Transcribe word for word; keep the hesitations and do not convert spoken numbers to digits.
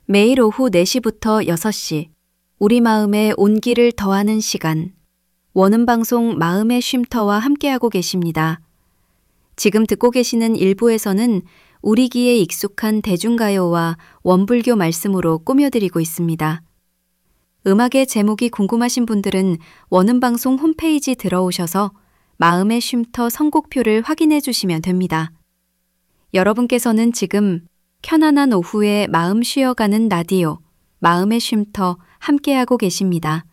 매일 오후 네 시부터 여섯 시 우리 마음에 온기를 더하는 시간 원음방송 마음의 쉼터와 함께하고 계십니다. 지금 듣고 계시는 일부에서는 우리 귀에 익숙한 대중가요와 원불교 말씀으로 꾸며드리고 있습니다. 음악의 제목이 궁금하신 분들은 원음방송 홈페이지 들어오셔서 마음의 쉼터 선곡표를 확인해 주시면 됩니다. 여러분께서는 지금 편안한 오후에 마음 쉬어가는 라디오 마음의 쉼터 함께하고 계십니다.